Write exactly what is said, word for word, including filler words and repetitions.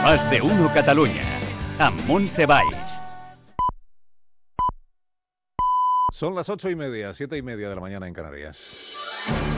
Más de uno Catalunya, amb Montse Valls. Son las ocho y media, siete y media de la mañana en Canarias.